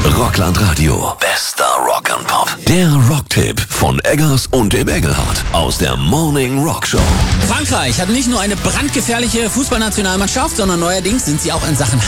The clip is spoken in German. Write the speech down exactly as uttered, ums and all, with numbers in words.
Rockland Radio. Bester Rock and Pop. Der Rocktipp von Eggers und dem Engelhardt aus der Morning Rock Show. Frankreich hat nicht nur eine brandgefährliche Fußballnationalmannschaft, sondern neuerdings sind sie auch in Sachen